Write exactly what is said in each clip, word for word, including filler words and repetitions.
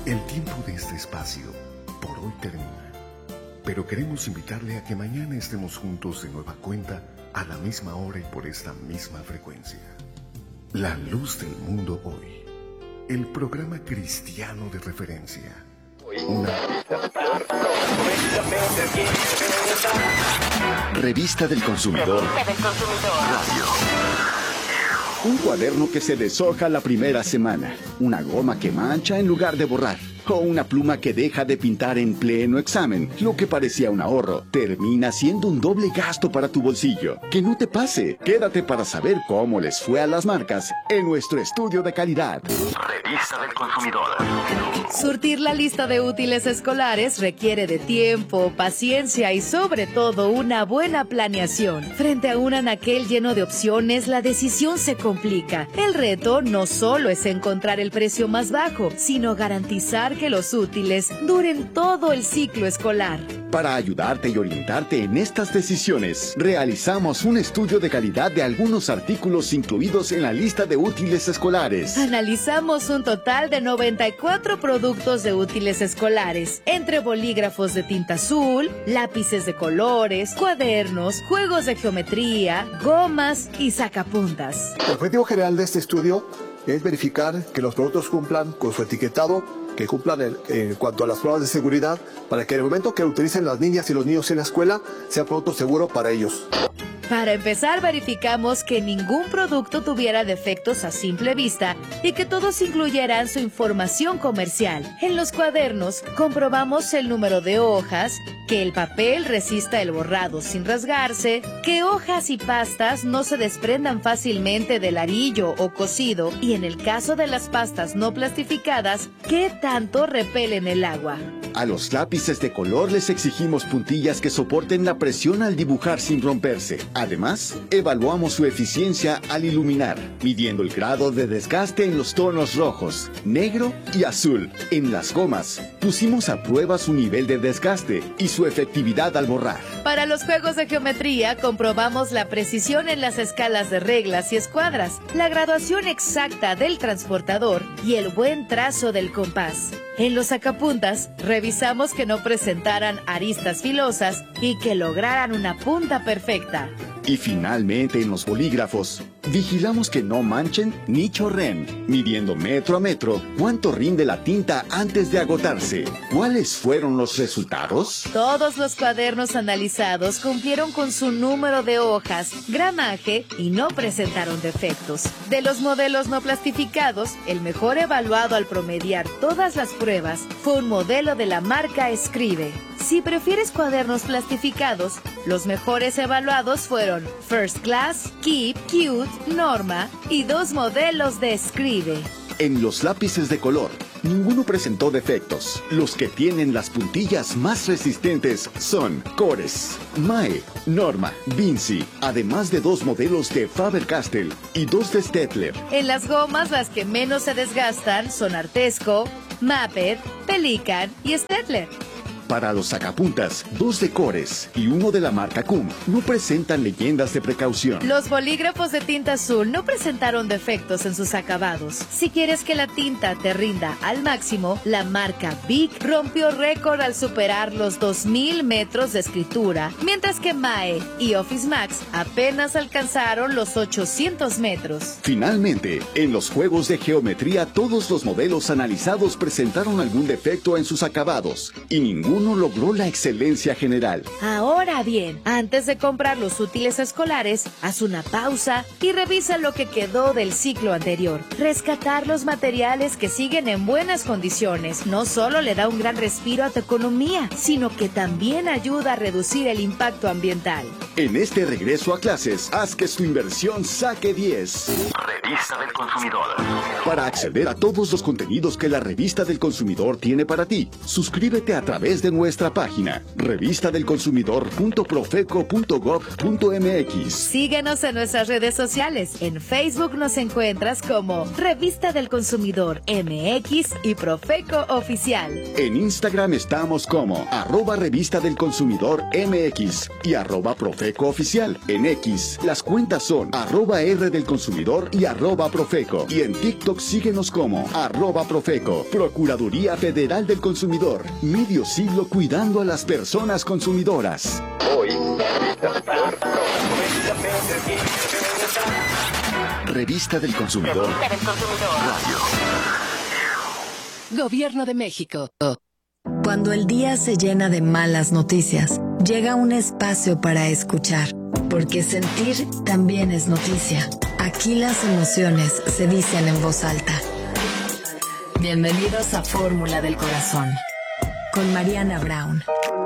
El tiempo de este espacio por hoy termina, pero queremos invitarle a que mañana estemos juntos de nueva cuenta a la misma hora y por esta misma frecuencia. La luz del mundo hoy, el programa cristiano de referencia. Una Revista del Consumidor. Radio. Un cuaderno que se deshoja la primera semana, una goma que mancha en lugar de borrar, o una pluma que deja de pintar en pleno examen. Lo que parecía un ahorro termina siendo un doble gasto para tu bolsillo. Que no te pase. Quédate para saber cómo les fue a las marcas en nuestro estudio de calidad. Revista del Consumidor. Surtir la lista de útiles escolares requiere de tiempo, paciencia y sobre todo una buena planeación. Frente a un anaquel lleno de opciones, la decisión se complica. El reto no solo es encontrar el precio más bajo, sino garantizar que los útiles duren todo el ciclo escolar. Para ayudarte y orientarte en estas decisiones, realizamos un estudio de calidad de algunos artículos incluidos en la lista de útiles escolares. Analizamos un total de noventa y cuatro productos de útiles escolares, entre bolígrafos de tinta azul, lápices de colores, cuadernos, juegos de geometría, gomas y sacapuntas. El objetivo general de este estudio es verificar que los productos cumplan con su etiquetado, que cumplan en, en cuanto a las pruebas de seguridad, para que en el momento que utilicen las niñas y los niños en la escuela, sea producto seguro para ellos. Para empezar, verificamos que ningún producto tuviera defectos a simple vista y que todos incluyeran su información comercial. En los cuadernos, comprobamos el número de hojas, que el papel resista el borrado sin rasgarse, que hojas y pastas no se desprendan fácilmente del arillo o cosido y en el caso de las pastas no plastificadas, que tanto repelen el agua. A los lápices de color les exigimos puntillas que soporten la presión al dibujar sin romperse. Además, evaluamos su eficiencia al iluminar, midiendo el grado de desgaste en los tonos rojos, negro y azul. En las gomas, pusimos a prueba su nivel de desgaste y su efectividad al borrar. Para los juegos de geometría, comprobamos la precisión en las escalas de reglas y escuadras, la graduación exacta del transportador y el buen trazo del compás. En los sacapuntas, revisamos que no presentaran aristas filosas y que lograran una punta perfecta. Y finalmente en los bolígrafos, vigilamos que no manchen ni chorren, midiendo metro a metro cuánto rinde la tinta antes de agotarse. ¿Cuáles fueron los resultados? Todos los cuadernos analizados cumplieron con su número de hojas, gramaje y no presentaron defectos. De los modelos no plastificados, el mejor evaluado al promediar todas las pruebas fue un modelo de la marca Escribe. Si prefieres cuadernos plastificados, los mejores evaluados fueron First Class, Keep, Cute, Norma y dos modelos de Escribe. En los lápices de color, ninguno presentó defectos. Los que tienen las puntillas más resistentes son Cores, Mae, Norma, Vinci, además de dos modelos de Faber-Castell y dos de Staedtler. En las gomas, las que menos se desgastan son Artesco, Maped, Pelican y Staedtler. Para los sacapuntas, dos de Cores y uno de la marca Cum no presentan leyendas de precaución. Los bolígrafos de tinta azul no presentaron defectos en sus acabados. Si quieres que la tinta te rinda al máximo, la marca Bic rompió récord al superar los dos mil metros de escritura, mientras que Mae y Office Max apenas alcanzaron los ochocientos metros. Finalmente, en los juegos de geometría, todos los modelos analizados presentaron algún defecto en sus acabados y ninguno uno logró la excelencia general. Ahora bien, antes de comprar los útiles escolares, haz una pausa y revisa lo que quedó del ciclo anterior. Rescatar los materiales que siguen en buenas condiciones no solo le da un gran respiro a tu economía, sino que también ayuda a reducir el impacto ambiental. En este regreso a clases, haz que su inversión saque diez. Revista del Consumidor. Para acceder a todos los contenidos que la Revista del Consumidor tiene para ti, suscríbete a través de de nuestra página revista del consumidor punto profeco punto gob punto mx. Síguenos en nuestras redes sociales. En Facebook nos encuentras como Revista del Consumidor M X y Profeco Oficial. En Instagram estamos como arroba Revista del Consumidor M X y arroba Profeco Oficial. En X, las cuentas son arroba R del Consumidor y arroba Profeco. Y en TikTok síguenos como arroba Profeco. Procuraduría Federal del Consumidor. Medio siglo cuidando a las personas consumidoras. Hoy, Revista del Consumidor. Revista del Consumidor. Radio. Gobierno de México. Cuando el día se llena de malas noticias, llega un espacio para escuchar, porque sentir también es noticia. Aquí las emociones se dicen en voz alta. Bienvenidos a Fórmula del Corazón, con Mariana Brown.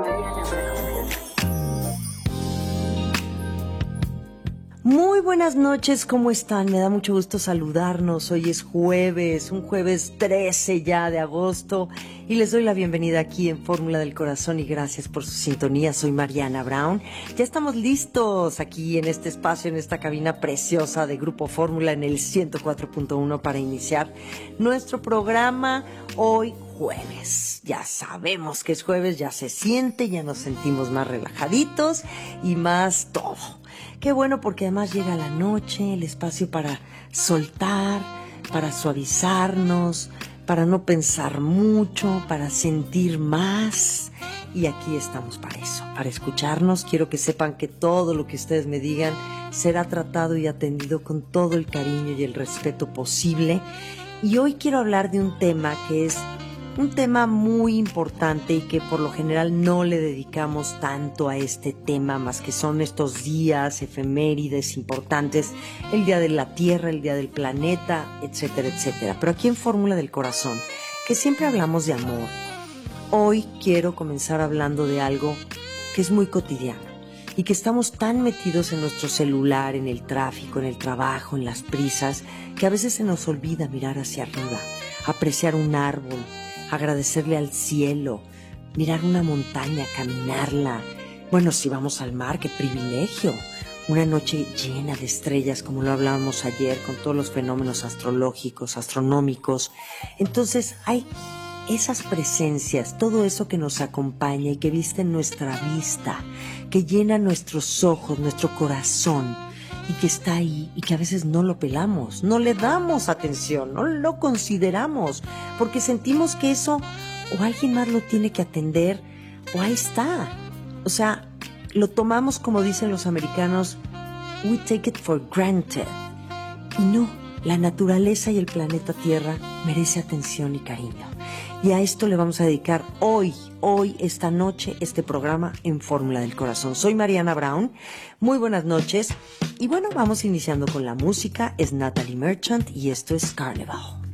Muy buenas noches, ¿cómo están? Me da mucho gusto saludarnos. Hoy es jueves, un jueves trece ya de agosto, y les doy la bienvenida aquí en Fórmula del Corazón y gracias por su sintonía. Soy Mariana Brown. Ya estamos listos aquí en este espacio, en esta cabina preciosa de Grupo Fórmula en el ciento cuatro punto uno para iniciar nuestro programa hoy jueves. Ya sabemos que es jueves, ya se siente, ya nos sentimos más relajaditos y más todo. Qué bueno, porque además llega la noche, el espacio para soltar, para suavizarnos, para no pensar mucho, para sentir más. Y aquí estamos para eso, para escucharnos. Quiero que sepan que todo lo que ustedes me digan será tratado y atendido con todo el cariño y el respeto posible. Y hoy quiero hablar de un tema que es un tema muy importante y que por lo general no le dedicamos tanto a este tema, más que son estos días efemérides importantes, el Día de la Tierra, el Día del Planeta, etcétera, etcétera. Pero aquí en Fórmula del Corazón, que siempre hablamos de amor, hoy quiero comenzar hablando de algo que es muy cotidiano y que estamos tan metidos en nuestro celular, en el tráfico, en el trabajo, en las prisas, que a veces se nos olvida mirar hacia arriba, apreciar un árbol, agradecerle al cielo, mirar una montaña, caminarla. Bueno, si vamos al mar, qué privilegio. Una noche llena de estrellas, como lo hablábamos ayer, con todos los fenómenos astrológicos, astronómicos. Entonces hay esas presencias, todo eso que nos acompaña y que viste en nuestra vista, que llena nuestros ojos, nuestro corazón, y que está ahí y que a veces no lo pelamos, no le damos atención, no lo consideramos, porque sentimos que eso o alguien más lo tiene que atender o ahí está. O sea, lo tomamos, como dicen los americanos, we take it for granted. Y no, la naturaleza y el planeta Tierra merece atención y cariño. Y a esto le vamos a dedicar hoy, hoy, esta noche, este programa en Fórmula del Corazón. Soy Mariana Brown, muy buenas noches. Y bueno, vamos iniciando con la música. Es Natalie Merchant y esto es Carnival.